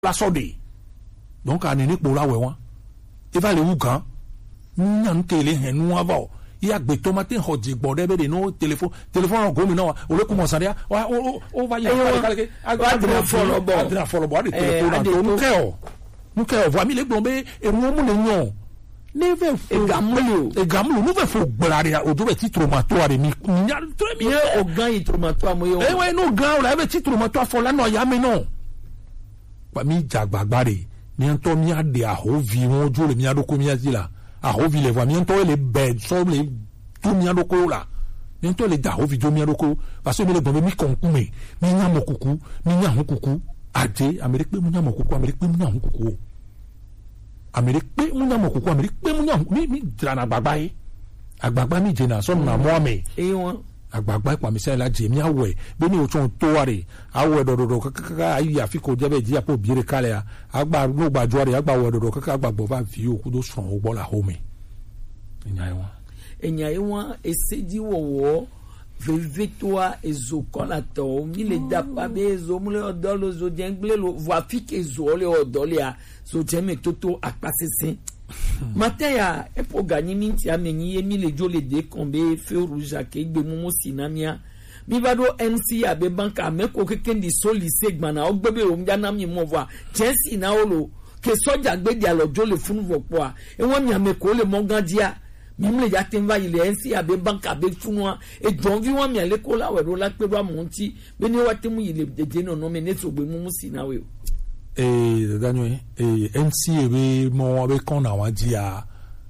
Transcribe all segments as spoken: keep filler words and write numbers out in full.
la sode donc ani ni pour la we won e va le ugan nan tele hen nu ava il y a des tomates ho di gbode be de no téléphone téléphone go mi no o le commencer dia o o va y aller adra follow bo adra follow bo de téléphone to nu ke o nu ke o va mi le blombe e mu mu le nyon neve egamulu egamulu nu ve fo gblaria o do be titromatoire mi nya très bien o gan titromatoire mo yo eh ouais no gan o la be titromatoire fo la no ya me no pa mi jagbagbare ni ento mi ade aho vi won jo le mi adoko mi azila aho vi le va mi ento le bed so le tu mi adoko la mi ento le da aho vi jo mi adoko parce que mi le bombe mi konkume mi nya mokuku mi nya hukuku ade amerique pe mu nya mokuku amerique pe mu nya hukuku amerique pe mu nya mokuku amerique pe mu nya mi mi drana agbagba yi agbagba mi je na so na mo ame e won agbagba ipa mi se la je mi awe be ni o tun to ware awe dododo kaka ayi afiko je be ji apo bire kale a agba no gbajo are agba we dododo kaka agbagbo va fi oku do son ogbo la home enya yi won enya yi won eseji wowo veve toi ezokola to mi le dapa be ezo mu le odolo zo jengle lo voa fike ezo le odolia so jeme toto apasesin Mataya e po gagner minti amenyi emi le jo le de kombe feu rouge ke gbe mumu sinamia mi vado M C abe banka me ko keken di so lycée gbana o gbebe o mja na mi mo voa Chelsea na olo ke soja gbe dia lo jo le funu vo po a e won mi ame ko le mongandia mi mle ya tenva ile M C abe banka be funwa e don vi won mi ale ko la we ro la pe do monti be ni wa temu ile de no no me ne so gbe mumu sinawe et Daniel et M C ebe mo be kon na wa di a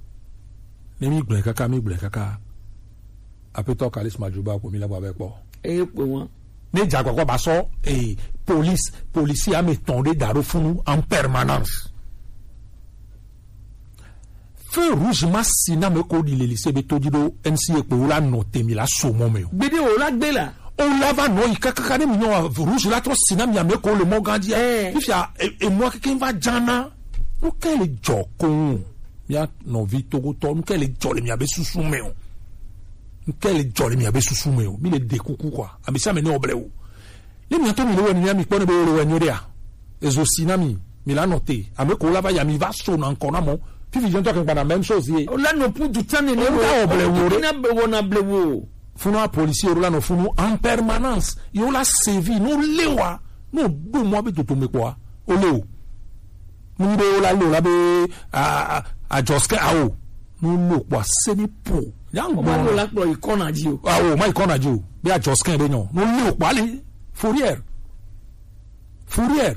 ne mi gble kaka mi gble kaka apeto kalis majuba ko mi la ba be po e pe won ne jagwa ba so et police policier a me tondé daro funu en permanence feu rouge masina me ko di le lycée be todido M C e pe la note mi la so mo me bede o la gbe la on lava no ikaka ne minyo rouge la trop sinam ya me ko le mongandia if ya et moi quelqu'un va jana no kele joko ya no vitogo to no kele jole mi abe susu me o no kele jole mi abe susu me o mi le dekuku kwa abisa me ne oblewo le mi to mi le woni mi pone be le woni dia ezo sinami mi la noté ame ko lava ya mi va so na encore na mo puis vient toi que la même chose o la no pu du tan ne oblewo na be na blewo funu a policier la no funu en permanence yo la sévi no lewa no do mo be toto me kwa o leo mu be o la lo la be a a joske awo no lo kwa se ni po ya ngbo lo la po ikona ji o awo ma ikona ji o be a joske be nyon no le kwa le fourière fourière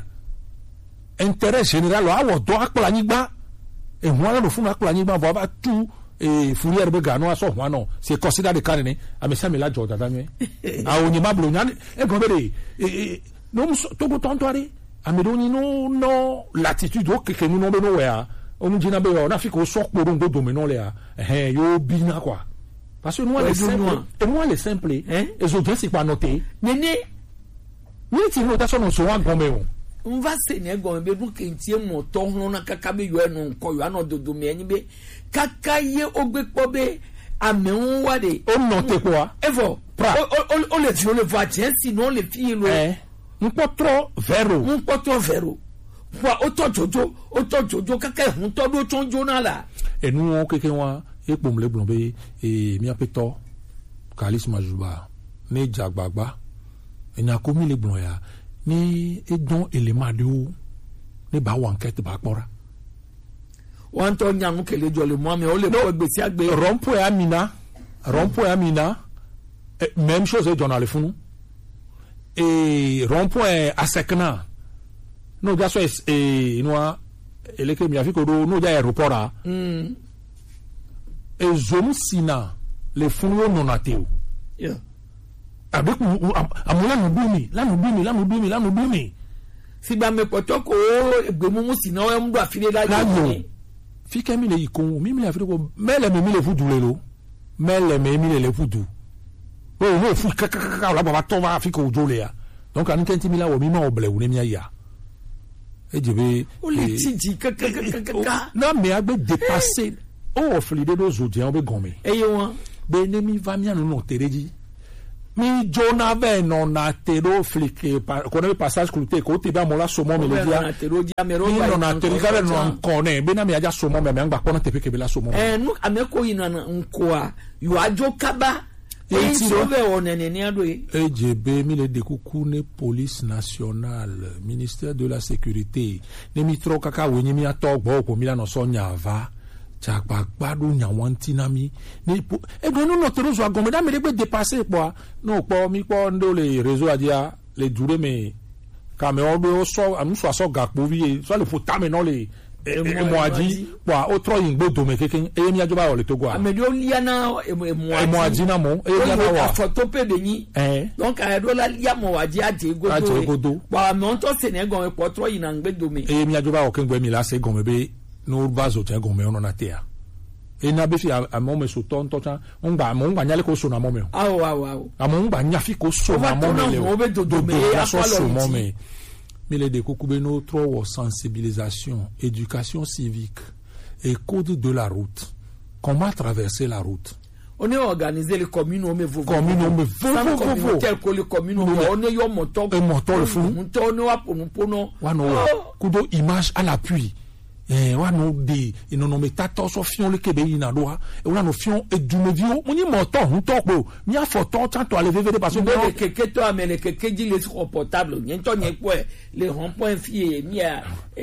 intérêt général awo do akpla nigba e mo la no funu akpla nigba vo ba tu et fourière be gano aso ho no c'est considéré de carne amesa me la joda dame a oni mablo nyane e go be e no to go tontoare amedoni no no l'attitude o ke nu no be no we a onu jina be o na fi ko so poro ngo domino le a eh yo bina quoi parce que nous les simple et moi les simple hein et zo bien c'est pas noté nene ni ti notation no so wa gombe o nva se ne go be du kentie mo to ho na kaka be yo enu nko yo na dodo me ani be kaka ye ogbe pobe ameun wa de o note quoi evo o o le ti o le va Chelsea no le fi lo eh npo tro vero npo tro vero wa o to jojo o to jojo kaka hun to do tonjo na la enu o keke wa epo mle blombe e mi apeto kalis majuba ne jagbagba enya ko mi le blon ya ni edon élément de o ne ba wa enquête ba pora wan to nyanu kele jole mo mi o le ko gbesi agbe rompo ya mina rompo ya mina même chose e journal funu et rompo a sekna no ja so e noa eleke mi afiko do no ja aéroport a mm e zomu sina le funu no nateo yeah avec amula no dumi la no dumi la no dumi la no dumi si ba me potoko egbemumu si na o mdo afile la yo fi kemi le ikon mi mi le afile ko mele me mi le fudu le lo mele me mi le fudu o no fu kaka kaka la baba to va afiko ojo le ya donc ani tenti mi la wo mi ma oble wo ne mi ya e jebe o le tiji kaka kaka na me agbe dépasser o ofli de do zodian o be gome e yo won be ne mi va mi anu no tereji mi jona ve non a tero flic connaît le passage clouté côté ba mo la somo me le dia mi non a tero ga non kone be na mi aja somo me me ngba kona tepe ke be la somo eh nu ameko yin na nkoa yu ajo kaba e ti ro ve onene ni ado e E J B mi le dekuku ne police nationale ministère de la sécurité ne mi tro kaka wenyi mi atogbo ko mi la no so nyava chakpagbadu nyawantinami ni e do no toro zo agome da me le dépasser quoi no po mi po ndo le réseau adia le dure me ka me odo so anu so so gapo vi so le fota me no le e mo adi kwa o tro yin gbodo me keken e mi ajoba o le togo a amedio liana e mo adi na mo e ya na wa photo pe de yin eh donc a do la lia mo adi adi godo kwa me on to senegal e po tro yin na gbedo me e mi ajoba o ken gbe mi la se gome be no bazo te gome ono na tea e na be fi a mo me so ton to cha on gba mo ngba nyale ko so na mo me awo awo awo a mo ngba nyafi ko so na mo me le o be do do me a so so mo me mi le de kokube no tro sensibilisation éducation civique et code de la route comment traverser la route on est organisé les communes on me vous commune on me vous vous tel que les communes on est yo moto et moto le fou moto no wa pono pono wa no kudo image à l'appui eh wa no de ino no metato so fion le kebe ina doa e wa no fion e dumevio mo ni moto hun to po mi a photo tanto aller vivre parce que que que to amene que que dit les portables ni to ni po les rond-point fie mi a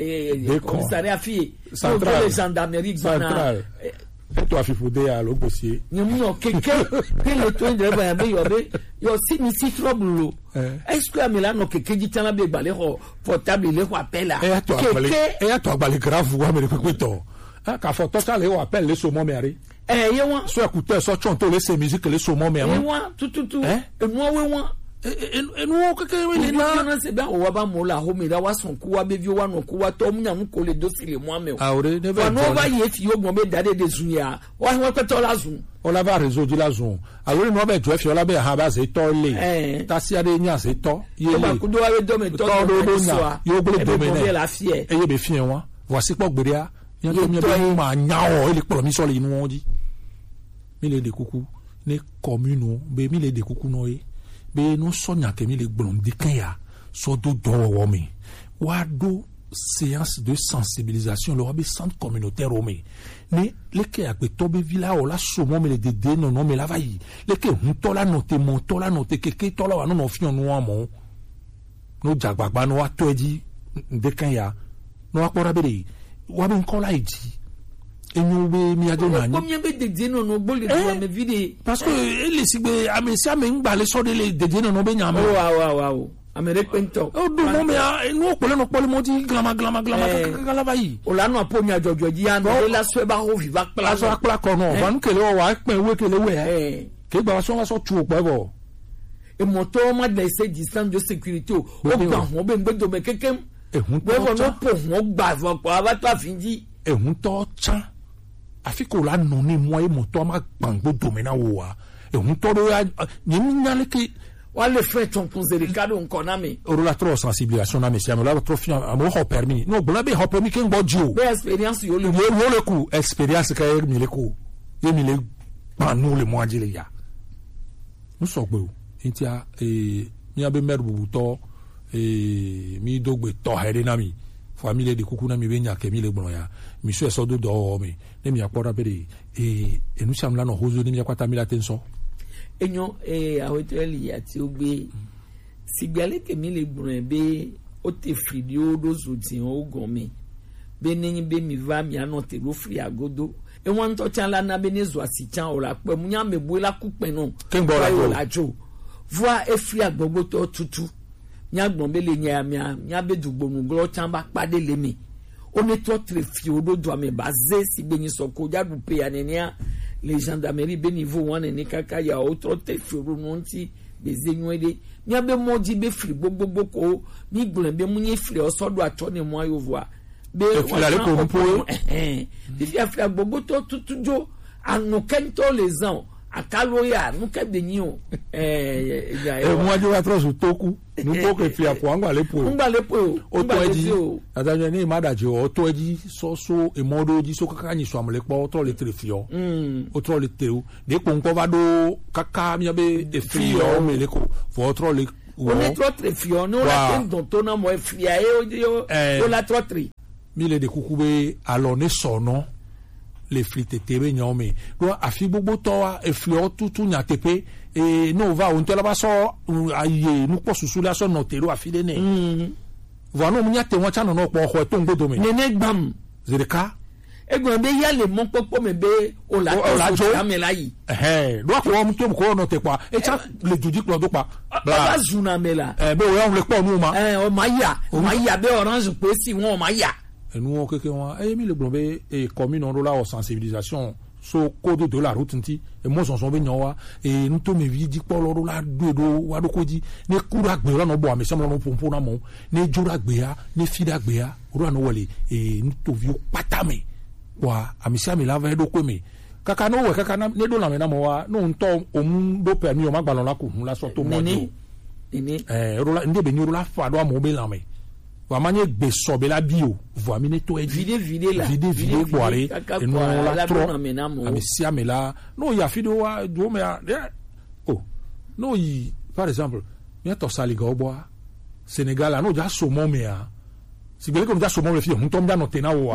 eh commissariat fie central les gendarmerie central et toi fifouder à l'opposier ni mo que que que le to de ba be yo be yo si mi si trouble est-ce que amela no que que dit tana be balé portable le ko appel et toi et et toi balé grave wa me ko to ah ka photo ta le appel le somo me ari eh ye won so écouter so chonto le se musique le somo me ari won tout tout tout e mo we won e no ko ke we na na se ba o wa ba mo la ho mi da wa son ku wa be vi wa no ku wa to mu nya mu ko le dosi le mo ame o awre never no ba ye fi ogun be dade de zun ya wa wa ko to la zun o la va réseau di la zun awre no be jo fi o la be ha ba se to le ta si ade nya se to ye le ku do wa do me to do nya yo gbele do me ne la fie e ye be fi en wa voici po gbere a yan to mi be ma nya o e le polo mi so le inu won di mi le de kuku ne commune be mi le de kuku no e be no sonya ke mi le gbon de kan ya so do do wo mi wa do séance de sensibilisation le be centre communautaire o mi ni le ke a pe to be villa o la so mo mi le de de no no mi la va yi le ke hun to la note mo to la note ke ke to la wa no no fi onu wa mo no jagbagba no wa to eji de kan ya no wa pora be de wa be nko la eji enyo be mi ajo na ni combien be de de no no boli de me vide parce que ele sigbe amesi ame ngba le so de le de de no no be nya mo wa wa wa amere pento o do mo me enu opole no pole mo di glama glama glama kala bayi o la no apo mi ajojo ji an de la so e ba ho vi ba pla so akla ko no ba nkele o wa pe we kele we eh ke gba so wa so tu o pe bo e moto ma de se distance de sécurité o gba ho be ngbe do me kekem ehun to no po ho gba fo pa ba to afinji ehun to chan afi ko la no ni mo e moto ma gbangbo do me na wo wa ehun to do ya ni nyale ke wa le fait ton poser le cadeau on a mais o la trop sensibilisation na monsieur la trop fi mo ho permis no bla be ho permis ken bojo be expérience yo le yo le coup expérience ka mi le coup ye mi le pa nous le mois le ya nous so gbe o ntia eh mi abe mer bubuto eh mi dogbe to here na mi famille de kuku na mi benya ke mi le gbon ya mi so so do do mi ne mi akora be eh e nous sommes là no hozo ni mi akwata mi la tenso enyo eh aweteli ati ogbe sigbale temi le gbon be o te fridi o do zoti o gomi be ni be mi va mi anote ro free agodo e won to chan la na be ne zo asichan o la pe mu nya mebu la kupe no kengo la la jo voi e free agbogbo to tutu nya gbon be le nya mi nya be dugbo nu glo chan ba pade le mi o ne to tre fi o do do me baze sigbe ni so ko jadu pe ya ne nia les gendarmerie be niveau one ni kaka ya autre te furu nonti be zenwede nya be moji be free gbogbo ko ni gbon be mu ni free osodo ato ni mo ayo voa be wa le ko mpo eh eh bi fi afia gbogbo to tutujo anu kento les ans akalo ya nu ke benyi o eh e mo ajo wa trosu toku nu ko ke fi apo angba lepo ngba lepo o to eji adajo ni madaji o to eji so so e modo eji so kaka ni so amle po to le trefio mm o to le teu de ko nko va do kaka mi be e fio me le ko fo to le o ne tro trefio no la ten don to na mo e fia e o la tro tri mi le de kukube alo ne sono les frites tebe nyome do afi gbogbo to wa efli o tutu nya tepe e no va on to la ba so aye nu po susu la so no tero afi de ne mm va no nya te won cha no no po ho to ngodo me nene gbam zereka egbon be ya le mo popo me be o la to ta me la yi eh do ko mo to ko no te pa e cha le juji klo do pa ba zuna me la eh be o ya le po nu ma eh o ma ya o ma ya be orange pe si won o ma ya et nous on quelque moi et mi le blombe et commune on la sensibilisation so code de la route nti et moi son son be nyowa et nous to me vi di polo la do do wa do ko di ne kura gbe la no bo ame samo no pompo na mo ne jura gbe ya ne fida gbe ya ro no wole et nous to vi patame wa amisa mi la va do ko me kaka no we kaka na ne do na me na mo wa no nto omu do permis o ma gbalon la ko hun la so to mo ni ni eh ro la ndebe ni ro la fa do mo be la me wa manye gbe sobe la bio voa mine to e vide vide la vide vide boire et non la trop ami si amela no ya fido wa do me oh no yi par exemple mi to sali go boa Sénégal no ja so mo me a si bele ko ja so mo le fi hun tom ja no te na wa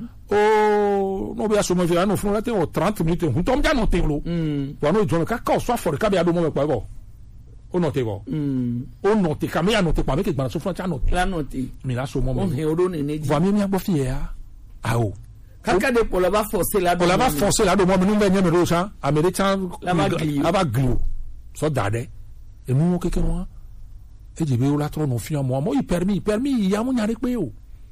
oh no be so mo fi no fun la te o trente minutes hun tom ja no te lo wa no jo ka ka so for ka be ado mo me pa go o note bo mm o note ka me anote pa me ke gba so fun cha note la note mi la so mo mo o he oro ne neji va mi mi agbo fi e a a o kaka de pour la va forcer la pour la va forcer la do mo mi nu be nye me ro sa american aba glio so dade e mu ke ke mo e je be o la tro no fi mo mo i permis permis ya mu nyare pe o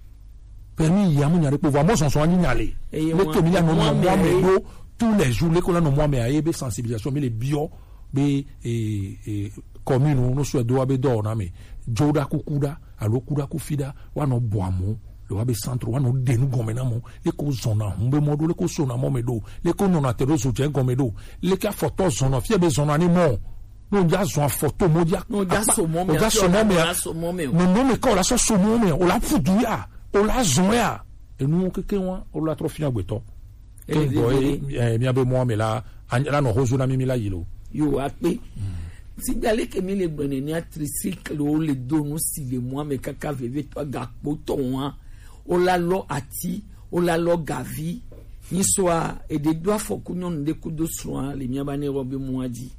permis ya mu nyare pe va mo son so anyi nyale le to mi ya no mo me do tous les jours le ko la no mo me a e be sensibilisation mais les bio be e e commune no so do abe do na me joda kukuda alo kuda kufida wa no boamu le wa be centre wa no denu gomena mo le ko zona humbe modo le ko sona mo medo le ko no na terozo je gomedo le ka photo zona fie be zona ni mo no ja zo photo mo dia no ja so mo me ja so mo me so mo me no no me ko la so so mo me o la fudu ya o la zo ya e nu keke wa o la trofia gbeto e boy e mi abe mo me la la no hozo na mi mi la yilo yo ape si dale ke mi le gbene ni tricycle o le donu si le moi me kaka veve to gapo to wa o la lo ati o la lo gavi ni soa e de doa foku non de ku do soa le mi abane robe muaji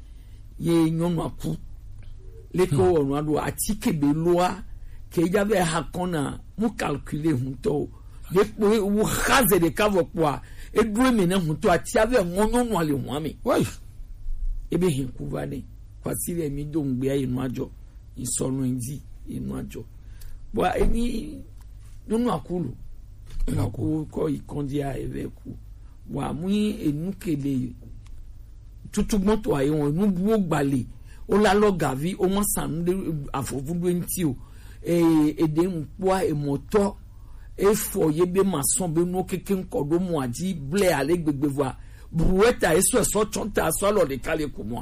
ye nyonu aku le ko onu ado ati ke be loa ke ja be hakona mu calculer hunto de po wo khaze de kavo kwa e dure me na hunto ati ave ngono no ale muami wai ebe hinkuvane kwasile mi dongbe inu ajo isonu nji inu ajo bo eni nunu akulu akulu ko ikondia eveku wa mu enu kele tutugmoto ayi won nu buo gbale o la lo gavi o mo sanu de afovudu enti o e ede npo emoto efo yebe mason be nu keke nkodo mu aji ble ale gbegbe voa buweta eso so chonta so lo de kale ko mo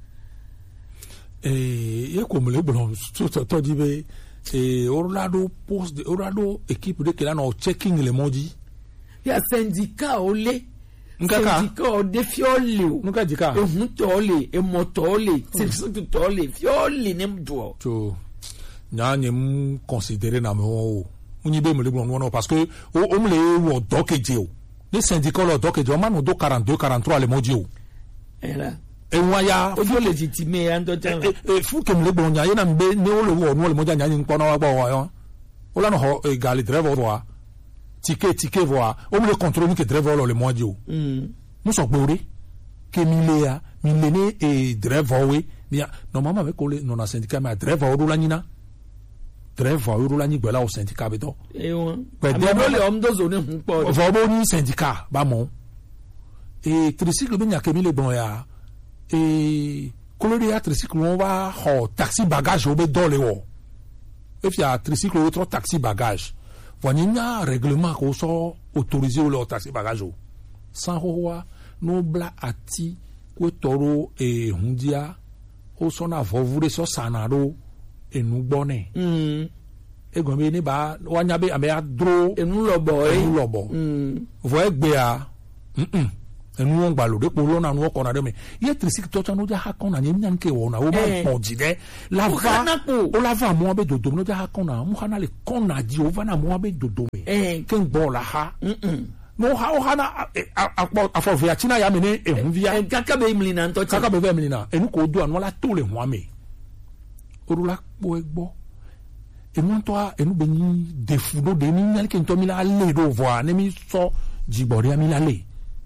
eh ye ko mele bon to to di be eh orlado post de orlado équipe de kela no checking le modi ya syndicat ole nkaka syndicat o de fiole nka jika e hunto ole e moto ole c'est tout ole fiole nem do to nya nyem considérer na mo unyi be mele bon no parce que o o mele wo dokeje o les syndicats lo dokeje o ma no do quarante-deux quarante-trois le modi o era e waya o do légitimer ando tan e fu ke mele bon nya ye na mbe ne o le wo no le modi nya nyin pono wa gbo wa o la no ho egal driver wa ticket ticket voa o mele contrôle que driver lo le modi o mm nous so gbore ke mi le a mi le ne e driver we ni normalement avec le non syndicat mais driver o la nyina driver o la nyi gbela o syndicat be do e won pe de le om do zone hun po vo bo ni syndicat ba mo e tricycle be nya ke mi le bon ya e kolori ya tricycle on va ho taxi bagage o be do le wo e fi a tricycle o tro taxi bagage voici un règlement qui est autorisé au taxi bagage sans roi no bla ati ko toro e hundia o sona vovure so sanaro enu gbone mm egon be ni ba wanya be ame adro enu lobo e enu lobo mm vo egbe a mm enu won gba lo de po lo na nu oko na de me ye trisik to chanu ja ha kon na nyem nyan ke wo na wo ba po jide la va o la va mo be dodo no ja ha kon na mu hana le kon na ji o va na mo be dodo me eh ken bo la ha mm no ha o hana afọ via china ya me ne ehun via en kaka be imli na nto kaka be be me na enu ko do anu la to le ho ame orula po egbo enu to a enu be ni defudo de ni nyal ke nto mi la le do vo ne mi so jibori mi la le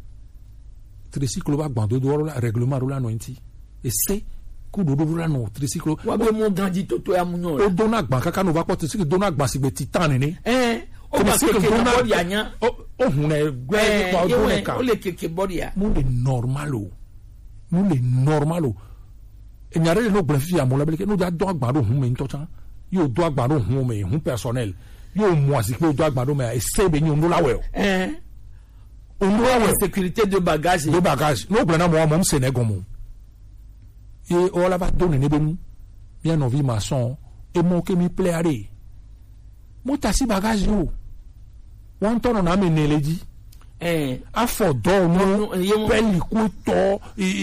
tricycle ba gbando do la règlement ro la no nti e se ku do do la no tricycle wa be mo ganji to to ya mu no o do na gban kaka no ba po tricycle do na gban si be titan ni eh o ba keke na body anya o hun e gbe pa o do ne ka o le keke body ya mo le normal o mo le normal o e nyare no gbe fi amola bele ke no da do agbaro hun me nto chan yo do agbaro hun me hun personnel yo mo asi pe do agbaro me e se be ni on do la we eh on doit la sécurité de bagage de bagage no gbe na mo mo se ne gomo e o la va donner ne be mu bien on vit maçon e mo ke mi pleare mo ta si bagage yo won to na me ne leji eh afọdọ no pẹli ko tọ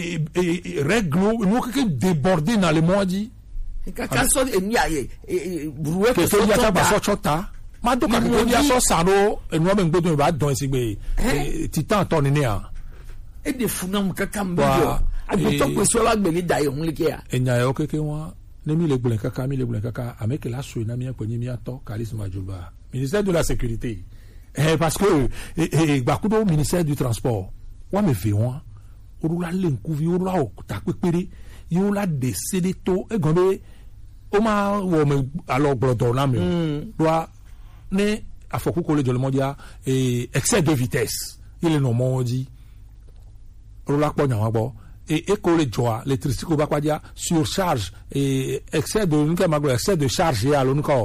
règle no ke déborder dans le mois kaka so emi aye buruwe ke so ya ta ba so chota ma do ka ke ya so saro enu o me ngbedo ba don sigbe titan to ni ni a e de funam kaka mbejo agbeto pe so la gbe ni dai hun le ke ya enya yo keke won ne mi le gble kaka mi le gble kaka ameke la so na mi an pe ni mi ato charisme juba ministère de la sécurité. Eh, parce que eh, eh, bakudo ministère du transport wa me fe won orula le nkuvi orula o ta pepere yo la décider to e gombe o ma wo me alors gbrodo na me do ne afoku ko le jole modia eh excès de vitesse il est no mo di orula po nya wa gbo et e ko le joa l'électricité ba kwa dia surcharge et excès de nka magro excès de charge ya lo nko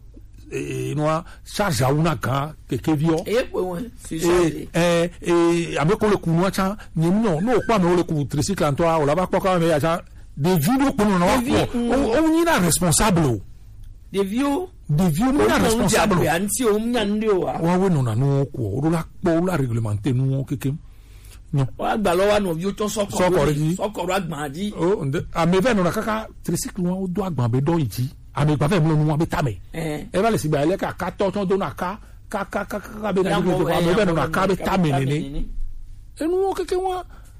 et noa charge a una kan keke vio e pe won si charge eh eh abe ko le ku no cha ni no no pa me o le ku tricycle anto a o la ba kwa me ya cha de video ko no no o o ni na responsable de vio de vio ni na responsable anti o mnya ndio wa wa we no na no ko o la po la réglementer no keke no wa gba lo wa no vio to soko soko agban di o a me ve no na kaka tricycle won o do agban be do yi ame gba fe mo nu wa be tame eh e ba le si gba ile ka ka to to do na ka ka ka ka ka be na do ba be na ka be tame ni ni enu o keke won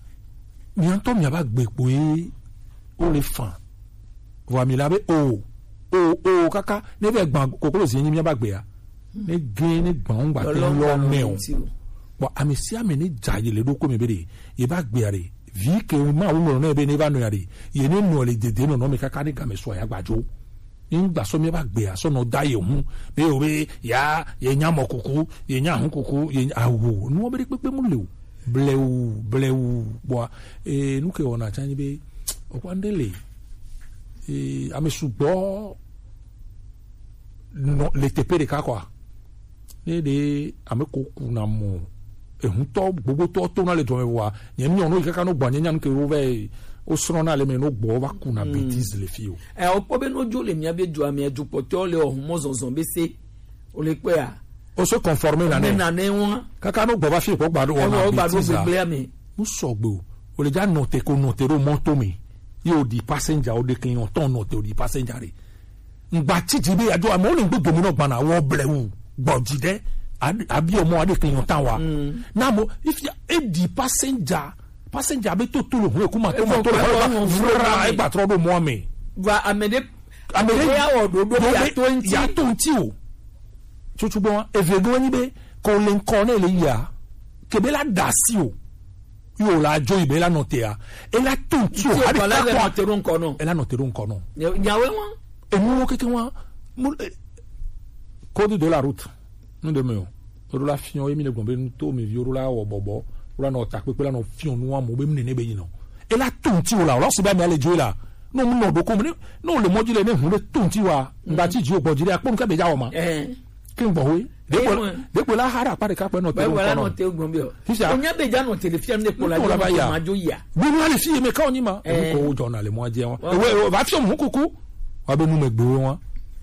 mi an to mi aba gbe po e o le fan vo mi la be o o o kaka ne be gban kokoro si yin mi aba gbe ya ne gen ne gban gba te lo me o bo ame si ame ni jaye le do ko me be de e ba gbe are vi ke o ma o no na be ne ba no ya de ye ne no le dede no no me kaka ni ga me so ya gbajo ngba so mi ba gbe aso no da ye hu be o be ya ye nya mokuku ye nya hu kuku ye awo nu o be pepe mu le o bleu bleu bo e nu ke ona chan be o kwandele e ame subo no le tepere ka kwa ne de ame koku na mo e hu to gbogbo to to na le to me wa ye mi onu ikaka no gba nya nya ke ro ve o sono na le me no gbo wa kuna bêtise le fio eh o po be no jo le mi abe jo ami edu poto le o mo zonzon be se o le pe a o so conformer na ne na ne won kaka no gbo ba fi po gbadu o na bêtise la mo so gbo o le ja note ko note ro moto mi yo di passenger o de client ton note o di passenger re ngba titi be ajo amo le gbo mi no gba na wo blewu gbojide abi o mo ade client tan wa na mo if you e di passenger passenger be to to lo hun e kuma to mo to lo vra e gba tro do mo mi wa amede amede ya o do do ya twenty ya twenty o chuchu bon e vego ni be ko le nkone le ya ke be la dasi o yo la jo ibe la note ya e la twenty o ade ka ko teru nkono e la note ru nkono nyawe won e mu keke won code de la route nous de me o la fion e mi le gombe nu to mi vi o la o bobo la no ta pepe la no fion nu mo be mi ne be yin no e la twenty o la o se ba mi ale jo la no mu no do ko mi no le module ne hun le twenty wa ngba ti ji o gbojire apon ka be ja o ma eh kin bo we de ko de ko la hara pa de ka pe no te ba ko wala no no te ogbon bi o onya be ja no television de ko la Ko la ba ya. ma jo ya bi no le fi me ka oni ma Eh. ko journal le mo je won we va fi mu kuku wa be nu me gbe won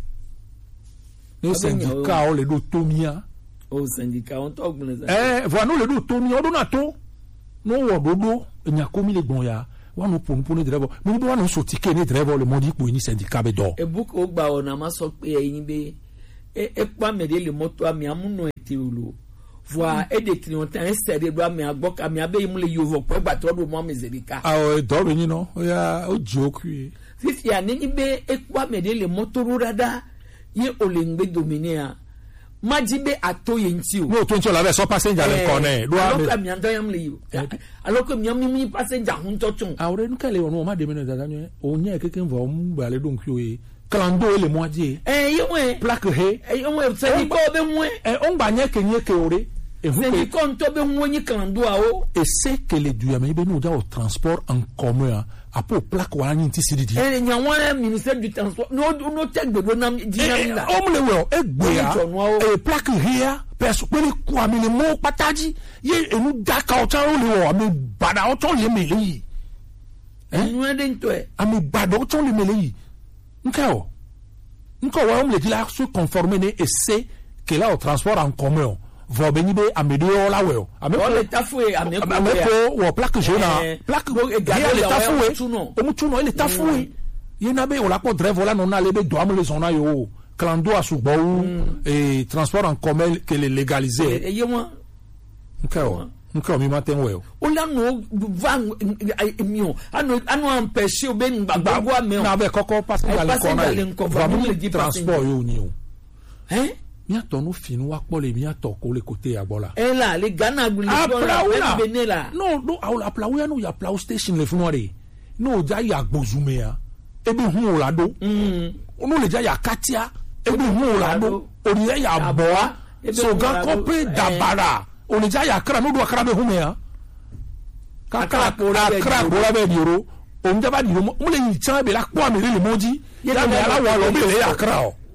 ni Wa be yan o. syndicat o le do tomia o syndicat on to ogbon za eh voilà no le do tomia o do na to no wo dodo enya ko mi le gbon ya wa no ponu ponu driver mo bi wa no so ticket ni driver le mo di po ni syndicat be do e book o gba ona ma so pe eyin be e e pa me de le moto ami amuno eti olo voi e de trionta e sere do ami agboka mi abe mu le yovo po gba to do mo mi zerika ah o do be ni no o ya o joke fifi ani be e pa me de le moto ro dada ye olengbe dominia majibe atoye nti o no to nti o la be so passenger le ko ne do a aloka mi ando yam le yo aloka mi mi mi passenger hun to tun awre nu kale onu o ma de me na dada nyo o nya keke nvo mu ba le don kyo e kalando ele mo aje eh yewe plaque he eh yewe se ko be mu e on gba nya kenye ke ore e hu se ke ni kon to be mu ni kan do a o et c'est que les du mais be no da au transport en commun a po plaque wa ni ti sidi di eh nya wa ministère du transport no no tek do na dinami la o mle we e gbe ya e plaque here perso pe ku ami le mo pataji ye enu daka o tan o le o ami bada o ton le mele yi eh nu de nto e ami bada o ton le mele yi nka o nka wa o mle di la se conformer ne et c'est que là au transport en commun vo beni be amede o la we o ame o le tafue ame ko ame ya ko wo plaque jaune Eh, plaque go- e gade le ya wa tafue o tuno. o mu tuno ele tafue ye na be o la ko driver la no na le be do am le zona yo clando asugbo et transport en commun que le légaliser e ye mo nka o nka o mi matin we o o la no va mi o ano ano empêcher o be ngba go ame o na be koko passenger Eh, le ko na passenger le nko, va va mu mu le di transport yo ni o eh mi ato no finu wa po le mi ato ko le côté agbola eh la le gana gule aplaula be ne la no no aula aplaula no ya plau station le funore no ja ya gbozume ya ebi hun o lado mm no le ja ya katia ebi hun o lado ori ya Ya boa boa, ebi so hun o ga lado, kope eh. dabara o le ja ya kra no do akra be hun ya ka kra Akra bola be akra di bola be di ro o mja ba di ro mo le yin chan be la kwa mi le moji ya me ala wa lo be le ya kra o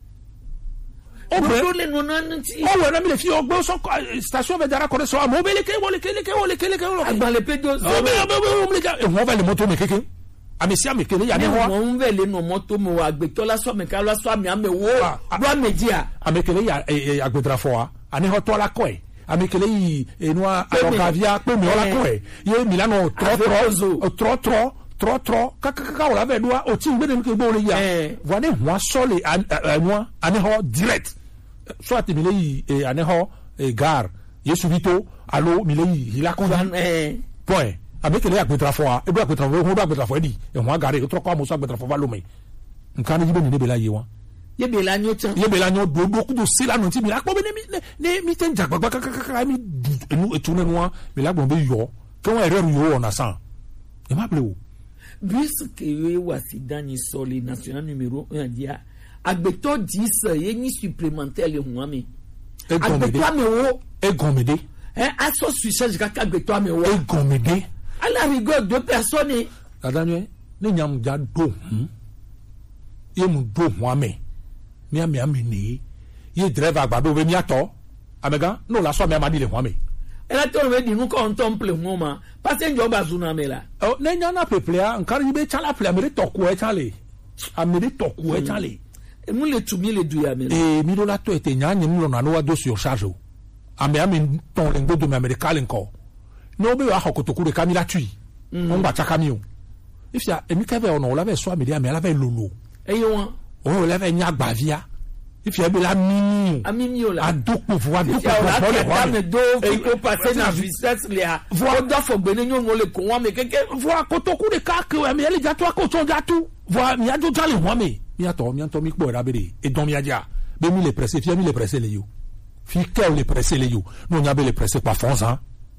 o o bre le no na nti o we na mi le fi ogbo so station be dara ko so mo be le ke wo le ke le ke wo le ke le ke wo agbale pedo so o be o be o me ja e won va le moto me keke ami si ami kele ya ne ho mo un ve le no moto mo agbeto la so me ka la so ami ame wo do ameji a ami kele ya agbetra fo a ani ho to la ko e ami kele yi enu a alokavia pe mi ola ko e ye milano tro tro tro tro tro tro ka ka ka ola be do o ti ngbe de ke gbo le ya vo ne ho so le anu ani ho direct so ati mi le yi ani ho gar ye subito allo mi le yi ila ko eh point abekele agbetra fo a ebu agbetra fo ho do agbetra fo di e ho agare o tro ko amuso agbetra fo va lo me nkan ni jibe ni be la ye won ye be la nyo chan ye be la nyo do do ku do se la no ti mi la po be ne ne mi ten jagba ka ka ka mi enu etu ne no mi la gbon be yo ke won ere ru yo na san e ma ble o bis ke we wasi dani soli national numéro un dia agbeto dix ye ni supplémentaire le ho ami e gon me de agbeto ame wo e gon me de eh aso suicide ka ka agbeto ame wo e gon me de à la rigueur deux personnes adanu ne nyam ja do hu ye mu do hu ame mi ami ami ni ye driver agbado be mi ato amega no la so mi amadi le hu ame ela to we di nu ko on temple ho ma passenger ba zuna me la o ne nya na peplea nkari be chala plea me toku e chale amere toku e chale e mu le tumi le du ya me e mi do la to ete nya nyi no na no wa do sur charge o ame ame ton lengo do me america lenko no be wa hokotoku de kamila tui on ba chaka mi o if ya emi ka be ono la be so ame dia me la be lolo e yo won o la be nya gbavia if ya be la mimi o ami mi o la adoko vo adoko ya la vo le ta me wa do fi ko passer na vitesse le a vo do fo gbe ni nyon le ko wa me keke vo akotoku de ka ke ame ele ja to akoto ja tu vo mi ajo jale ho ame mi ato mi anto mi po ra be de e don mi aja be mi le presse fi mi le presse le yo fi ke o le presse le yo no nya be le presse pa fonza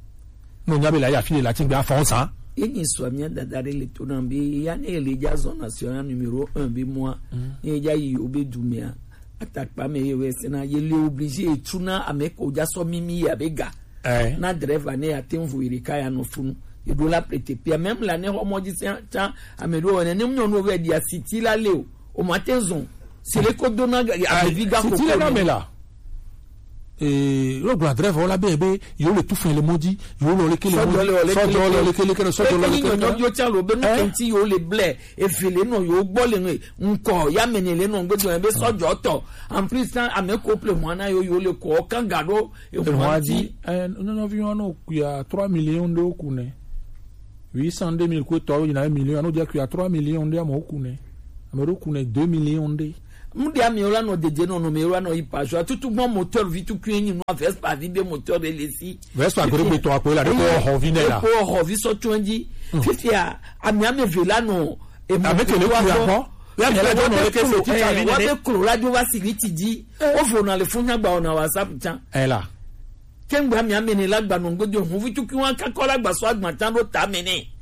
no nya be la ya fi la tin gba fonza yenyi swamia dadare le tonan bi ya ne le ja zone national numéro un bi moi ye ja yi obedumia atakpa me ye wesena ye le obligé etuna ameko ja so mimi ya bega eh na driver ne atenvu irika ya no funu ye do la prete pia même la ne homoji ta amedo ne ne mnyo no we dia city la leo o matenzon c'est le code dona ya viga ko city la me la eh lo gba drive wala be be yo le tu fin le moji yo lo le kele so do le kele kele so do le kele no yo cha lo be no kenti yo le ble e fele no yo gbo le nko ya meni le no gbedo e be so jo to en plus ame couple mo na yo yo le ko kan gado e mo di eh no no vi no ku ya trois millions de ku ne huit cent deux mille ku to yo na million no dia ku ya trois millions de mo ku ne amero ku ne deux millions de mudia mi ora no deje no no mi ora no ipa so tutu bon moteur vi tu kwen no Vespa vi be moteur de lesi Vespa gre be to akola de ko ho vi ne la ko ho vi so twenji fifia ami ami vela no e mo avec le ku ya ko ya mi la jo no ke se ti ta vi ne wa be kro radio wa siriti ji o fo na le funya gba ona WhatsApp chan eh la kengba mi ami ni la gba no ngodo hu vi tu kwen ka kola gba so agban tan do ta mi ni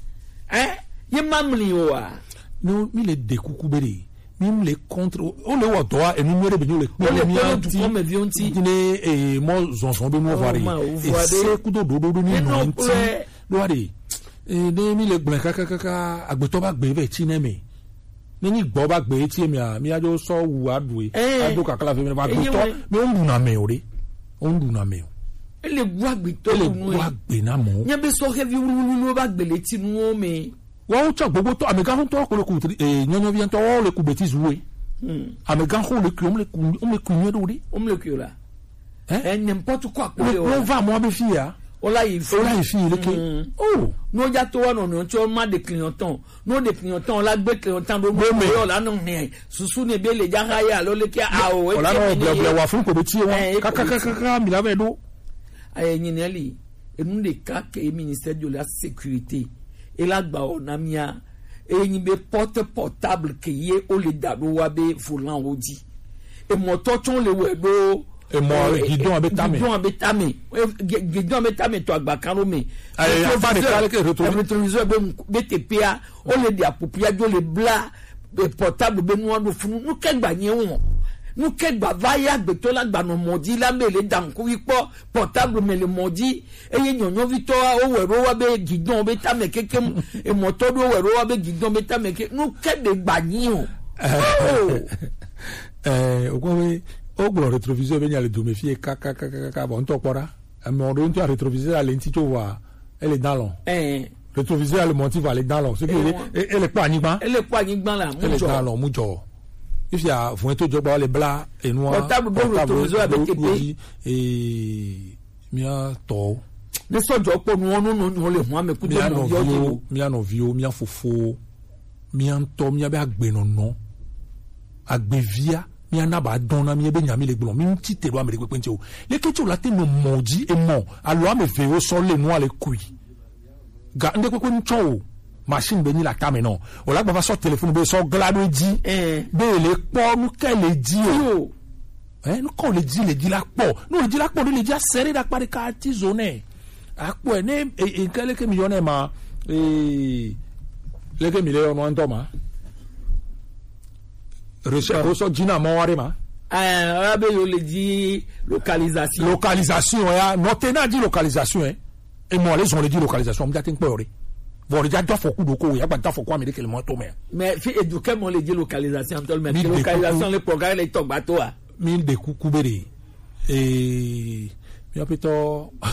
eh ye mamli o wa no mi le dekuku bere même les contre on le voit toi et nous le bénir le le le anti ne et moi j'en sont de moi voir et c'est coup de dodo de ni non ti do ari et de mi le gbe kaka kaka agbeto ba gbe be ti ne mi ni gbo ba gbe ti mi a mi ajo so wu adue ado kaka la fe mi ba gbeto mi o nduna me ore o nduna me o le gbo agbeto le gbo agbe na mo nya be so heavy wulu ba gbe le ti nu o me wọ́n tọ́ gbogbo tọ́ àmẹ́gá ń tọ́ kó lè kú ẹ̀ nyọ́nyọ́ bí ń tọ́ wọ́n lè kú bẹ́tí zuwe àmẹ́gá ń lè kú ọ́n lè kú nyẹ́ lórí. ọ́n lè kú la ẹ̀ n'importe quoi kúlẹ̀ wa. wọ́n va mọ́ abẹ́ fi ya. ọlá yìí fi ọlá yìí fi yìí lékè. o n'ojà tó wà nọ̀nà tí wọ́n má de clientàn n'o de clientàn ọlá gbé clientàn ló mọ̀ ọ́ ọ̀là náà nìyẹn susu ni bẹ́ẹ̀ lè jáká yà ló lè kí àwọ̀. ọ̀là náà bẹ̀rẹ̀ wà fún kòbí tí wọn kákákáká mìlá bẹ́ẹ̀ dó. ẹ̀yin ni ẹ lè ẹnu lè ká kẹ́ ministère de la sécurité et la gba onamia et ni be porte portable que ye o le dado wa be volant odi et moto ton le wedo et mo guidon abetame guidon abetame guidon abetame to agba kan lo me ay afa de kale ke retourner rétroviseur be be tpa o le di apopia jo le bla portable be no do funu no kegba yen won nous kegba vaya gbeto la gba no modi la me le danku ipo portable me le modi eye nyonyo vito o wero wa be gidon be ta me keke e moto do wero wa be gidon be ta me ke nous kebe gba yin o eh o ko we o gbo rétroviseur be nya le do me fie ka ka ka ka bon to pora mais on doit un rétroviseur à l'enti tu vois elle est dans l'on eh rétroviseur le monti va aller dans l'on ce qui elle est pas anigba elle est pas anigba la elle est dans l'on mujo if ya fún to jogba le bla et noir portable do rétroviseur avec épée et mia to ne so jo po nu onu nu le hu ameku do no yo mia no vio mia fofo mia to mia be agbe no no agbe via mia na ba don na mia be nya mi le gbon mi ti te lo amere pepe nti o le kechi o la te no moji e mo alo ame ve o so le no ale kui ga nde pepe ncho o machine be ni la tame no o la gba so telephone be so glado ji eh be le po nu ke le ji o eh nu ko le ji le ji la po nu le ji la po le ji a serrer da pare ka ti zone akpo e ne e kele ke mi yone ma eh le ke mi le ono anto ma recherche so jina mo ware ma eh abe yo le ji localisation localisation ya no te na di localisation eh e mo les on le di localisation mo ja tin po re bon déjà doit faut coup de ko ya ba ta faut quoi me de quel moto mais mais fi éduquer mon le di localisation tout mais localisation le programme les to bateau mille de coucou bere et mi apito